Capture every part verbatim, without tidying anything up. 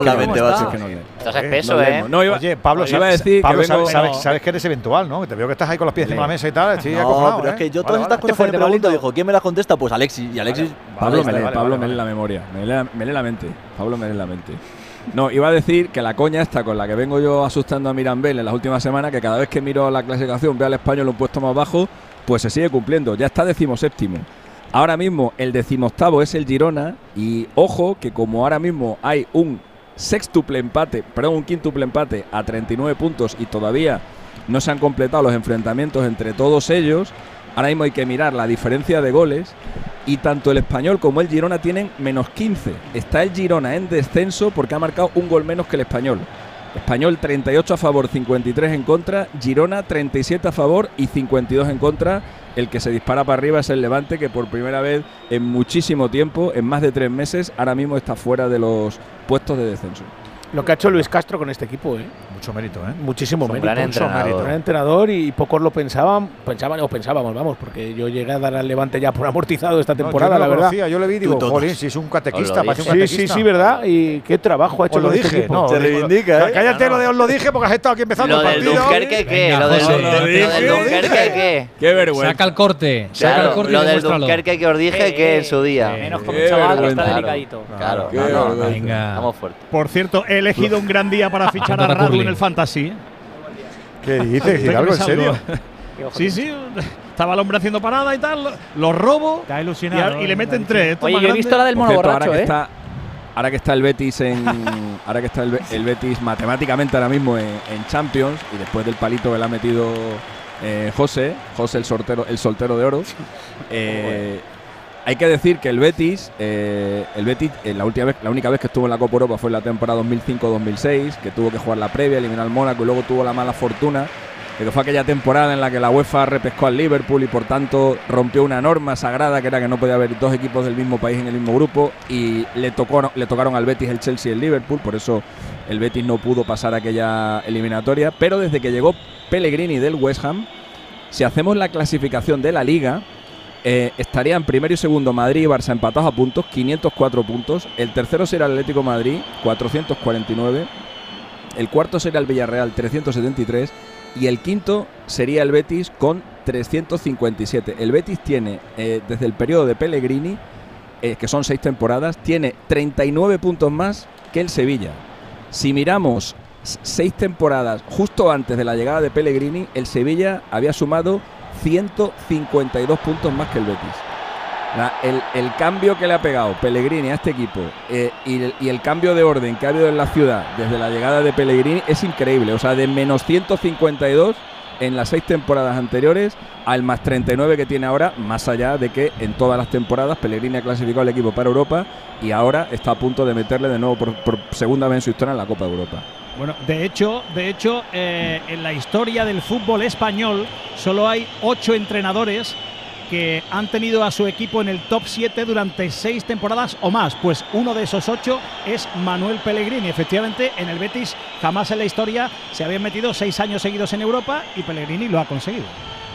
La mente va a ser que no lee. Estás espeso, no ¿eh? No, iba, Oye, Pablo, iba a decir Pablo, que vengo, sabes, sabes, no. sabes que eres eventual, ¿no? Te veo que estás ahí con los pies encima de la mesa y tal. Estoy no, acojonado, pero ¿eh? es que yo Vale, todas vale. estas cosas que me pregunto, dijo, ¿quién me las contesta? Pues Alexis. Y Alexis. Vale, Pablo vale, me lee, vale, Pablo vale, me lee vale. la memoria, me lee, me lee la mente. Pablo me lee la mente. No, iba a decir que la coña esta con la que vengo yo asustando a Mirambel en las últimas semanas, que cada vez que miro la clasificación veo al Español un puesto más bajo, pues se sigue cumpliendo. Ya está decimoséptimo. Ahora mismo el decimoctavo es el Girona y ojo que como ahora mismo hay un sextuple empate, perdón, un quíntuple empate a treinta y nueve puntos y todavía no se han completado los enfrentamientos entre todos ellos, ahora mismo hay que mirar la diferencia de goles y tanto el Español como el Girona tienen menos quince. Está el Girona en descenso porque ha marcado un gol menos que el Español. Español treinta y ocho a favor, cincuenta y tres en contra. Girona treinta y siete a favor y cincuenta y dos en contra. El que se dispara para arriba es el Levante, que por primera vez en muchísimo tiempo, en más de tres meses, ahora mismo está fuera de los puestos de descenso. Lo que ha hecho Luis Castro con este equipo, ¿eh? Mucho mérito, ¿eh? Muchísimo Un mérito. gran mucho entrenador. mérito. Gran entrenador y pocos lo pensaban, pensaban o pensábamos, vamos, porque yo llegué a dar al Levante ya por amortizado esta temporada, no, yo no la lo verdad. conocía, yo le vi y digo, Tú, jolín, si es un catequista, Os lo parece un Sí, catequista. sí, sí, verdad. Y qué trabajo ha hecho Os lo con este dije, equipo. no, Se digo, reivindica, ¿eh? Cállate lo de os lo dije porque has estado aquí empezando Lo el del partido. Dunkerque, ¿qué? Venga, Lo del José, lo lo del dije. Dunkerque, ¿qué? ¡Qué vergüenza! Saca el corte. Saca Claro, el corte y lo del demuéstralo. Dunkerque que os dije que en su día. Menos con Qué un chaval que vergüenza. está delicadito. Claro, Qué no, no, vergüenza. Venga. estamos fuertes. Por cierto, he elegido un gran día para fichar a Apunta Radu Curly. en el Fantasy. ¿eh? ¿Qué dices? Estoy ¿Algo en pensando. serio? Sí, sí. Estaba el hombre haciendo parada y tal. Lo robo Está y, ilusionado. a- y le meten tres. Esto Oye, más yo he grande. visto la del Por mono cierto, borracho, ahora que ¿eh? está, ahora que está el Betis en, ahora que está el, Be- el Betis matemáticamente ahora mismo en, en Champions y después del palito que le ha metido eh, José, José el sortero, el soltero de oro. eh, hay que decir que el Betis, eh, el Betis, eh, la última vez, la única vez que estuvo en la Copa Europa fue en la temporada dos mil cinco dos mil seis, que tuvo que jugar la previa, eliminar al Mónaco y luego tuvo la mala fortuna. Que fue aquella temporada en la que la UEFA repescó al Liverpool y por tanto rompió una norma sagrada que era que no podía haber dos equipos del mismo país en el mismo grupo y le tocó, le tocaron al Betis el Chelsea y el Liverpool, por eso el Betis no pudo pasar aquella eliminatoria, pero desde que llegó Pellegrini del West Ham, si hacemos la clasificación de la Liga, eh, estarían primero y segundo Madrid y Barça empatados a puntos, quinientos cuatro puntos, el tercero será el Atlético de Madrid, cuatrocientos cuarenta y nueve, el cuarto será el Villarreal, trescientos setenta y tres, y el quinto sería el Betis con trescientos cincuenta y siete. El Betis tiene, eh, desde el periodo de Pellegrini, eh, que son seis temporadas, tiene treinta y nueve puntos más que el Sevilla. Si miramos s- seis temporadas justo antes de la llegada de Pellegrini, el Sevilla había sumado ciento cincuenta y dos puntos más que el Betis. La- el, el cambio que le ha pegado Pellegrini a este equipo eh, y, el, y el cambio de orden que ha habido en la ciudad desde la llegada de Pellegrini es increíble. O sea, de menos ciento cincuenta y dos en las seis temporadas anteriores al más treinta y nueve que tiene ahora, más allá de que en todas las temporadas Pellegrini ha clasificado al equipo para Europa y ahora está a punto de meterle de nuevo por, por segunda vez en su historia en la Copa de Europa. Bueno, de hecho, de hecho eh, en la historia del fútbol español solo hay ocho entrenadores que han tenido a su equipo en el top siete durante seis temporadas o más. Pues uno de esos ocho es Manuel Pellegrini. Efectivamente, en el Betis jamás en la historia se habían metido seis años seguidos en Europa y Pellegrini lo ha conseguido.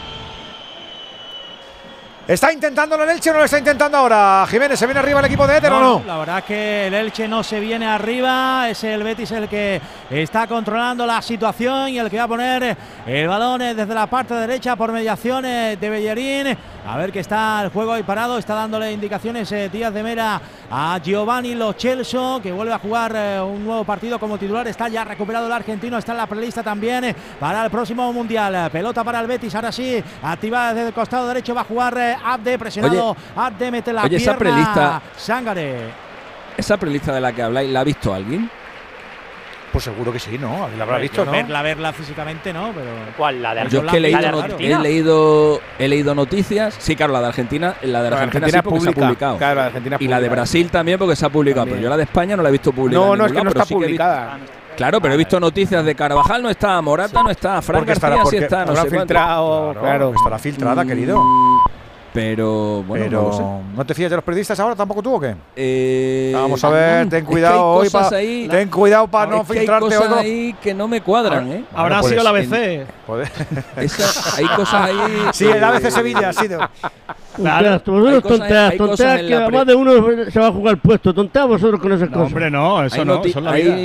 ¿Está intentándolo el Elche o no lo está intentando ahora? Jiménez, ¿se viene arriba el equipo de Éter o no? La verdad es que el Elche no se viene arriba, es el Betis el que está controlando la situación y el que va a poner el balón desde la parte derecha por mediaciones de Bellerín. A ver que está el juego ahí parado, está dándole indicaciones eh, Díaz de Mera a Giovanni Lo Celso, que vuelve a jugar eh, un nuevo partido como titular. Está ya recuperado el argentino, está en la prelista también eh, para el próximo Mundial. Pelota para el Betis, ahora sí, activa desde el costado derecho, va a jugar eh, Abde, presionado. Oye, Abde mete la oye, pierna. esa prelista- Sangare. ¿Esa prelista de la que habláis la ha visto alguien? Pues seguro que sí, ¿no? La habrá visto, ¿no? Verla, verla físicamente, ¿no? Pero ¿Cuál? ¿La de Yo es que he la de leído, not- Argentina? he leído he leído noticias. Sí, claro, la de Argentina, la de La Argentina, Argentina sí es porque se ha pública. publicado. Claro, la Argentina es Y la de pública. Brasil también porque se ha publicado. También. Pero yo la de España no la he visto publicada. No, en no, es ningún que no lado, pero está sí que he visto- publicada. Claro, pero he visto noticias de Carvajal no está, Morata no está, Fran Porque estará- García porque sí está, no habrá sé cuánto. filtrado, Claro, claro. estará filtrada, Mm, querido. Pero bueno, Pero no lo sé. ¿no te fías de los periodistas ahora tampoco tú o qué? Eh, Vamos a ver, mm, ten es que cuidado hay hoy, cosas pa- ahí- ten cuidado para no es que hay filtrarte cosas hoy. con- ahí que no me cuadran, ¿eh? Habrá pues, sido la en- B C. Joder. Esa- hay cosas ahí. Sí, el A B C Sevilla ha sido. Tonteas, Hay vosotros cosas- tonteas, hay cosas tonteas en que la a pre- más de uno se va a jugar el puesto. Tonteas vosotros con esas No, cosas. hombre, no, eso Hay no, noti- eso es la hay- vida.